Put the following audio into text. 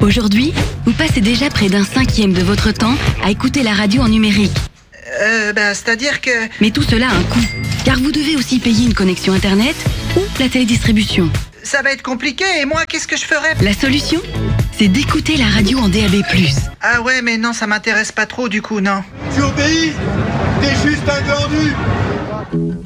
Aujourd'hui, vous passez déjà près d'un 1/5 de votre temps à écouter la radio en numérique. C'est-à-dire que... Mais tout cela a un coût, car vous devez aussi payer une connexion Internet ou la télédistribution. Ça va être compliqué, et moi, qu'est-ce que je ferais? La solution, c'est d'écouter la radio en DAB+. Ah ouais, mais non, ça m'intéresse pas trop du coup, non. Tu obéis? T'es juste un glandu.